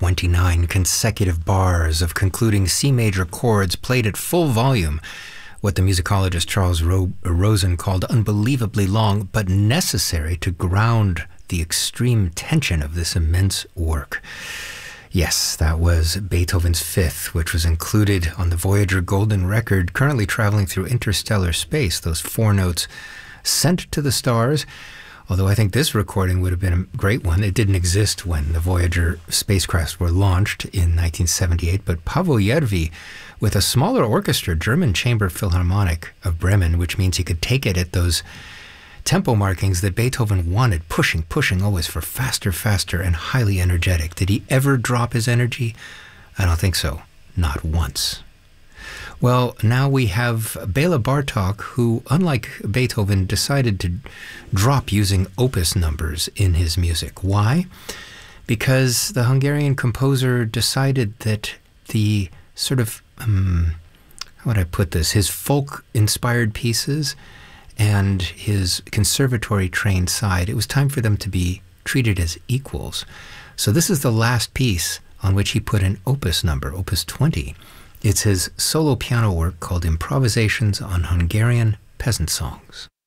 29 consecutive bars of concluding C major chords played at full volume, what the musicologist Charles Rosen called unbelievably long, but necessary to ground the extreme tension of this immense work. Yes, that was Beethoven's Fifth, which was included on the Voyager Golden Record, currently traveling through interstellar space, those 4 notes sent to the stars. Although I think this recording would have been a great one. It didn't exist when the Voyager spacecraft were launched in 1978, but Paavo Järvi, with a smaller orchestra, German Chamber Philharmonic of Bremen, which means he could take it at those tempo markings that Beethoven wanted, pushing, always for faster, and highly energetic. Did he ever drop his energy? I don't think so. Not once. Well, now we have Bela Bartok, who, unlike Beethoven, decided to drop using opus numbers in his music. Why? Because the Hungarian composer decided that the sort of, how would I put this, his folk-inspired pieces and his conservatory-trained side, it was time for them to be treated as equals. So this is the last piece on which he put an opus number, opus 20. It's his solo piano work called Improvisations on Hungarian Peasant Songs.